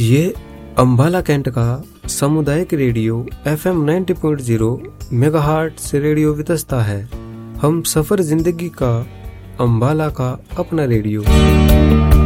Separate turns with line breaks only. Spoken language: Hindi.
ये अम्बाला कैंट का सामुदायिक रेडियो FM 90.0 मेगाहर्ट्ज से रेडियो वितस्ता है। हम सफर जिंदगी का अम्बाला का अपना रेडियो।